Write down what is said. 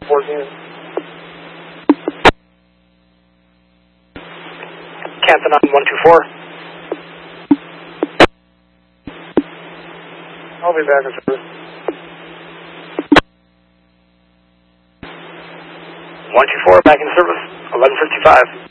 14. Canton on 124. I'll be back in service. 124, back in service, 11:55.